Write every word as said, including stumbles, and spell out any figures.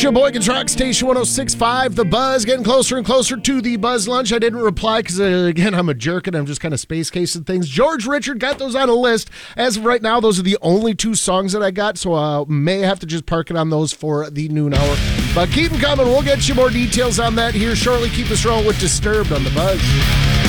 Sheboygan's Rock Station one oh six point five, The Buzz, getting closer and closer to the Buzz Lunch. I didn't reply because, uh, again, I'm a jerk and I'm just kind of space casing things. George Richard got those on a list. As of right now, those are the only two songs that I got, so I may have to just park it on those for the noon hour. But keep them coming. We'll get you more details on that here shortly. Keep us rolling with Disturbed on The Buzz.